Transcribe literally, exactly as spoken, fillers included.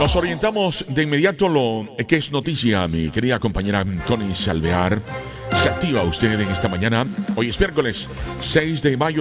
Nos orientamos de inmediato lo que es noticia, mi querida compañera Connie Salvear. Se activa usted en esta mañana. Hoy es miércoles seis de mayo